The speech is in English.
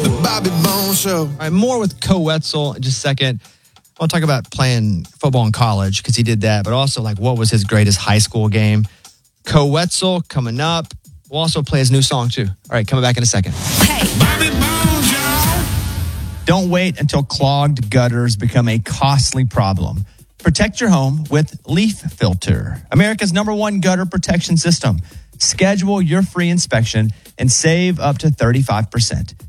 The Bobby Bones Show. All right, more with Co Wetzel in just a second. I want to talk about playing football in college because he did that, but also like what was his greatest high school game. Co Wetzel coming up. We'll also play his new song too. All right, coming back in a second. Hey. Bobby Bones, y'all. Don't wait until clogged gutters become a costly problem. Protect your home with Leaf Filter, America's #1 gutter protection system. Schedule your free inspection and save up to 35%.